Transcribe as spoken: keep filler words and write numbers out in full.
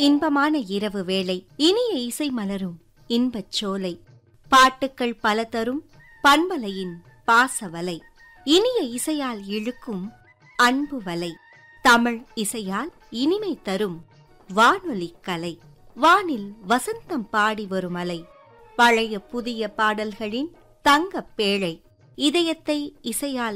இன்பமான இரவு வேளை, இனிய இசை மலரும் இன்பச் சோலை, பாட்டுக்கள் பல தரும் பண்பலையின் பாசவலை, இனிய இசையால் இழுக்கும் அன்பு வலை, தமிழ் இசையால் இனிமை தரும் வானொலி கலை, வானில் வசந்தம் பாடி வரும் அலை, பழைய புதிய பாடல்களின் தங்கப் பேழை, இதயத்தை இசையால்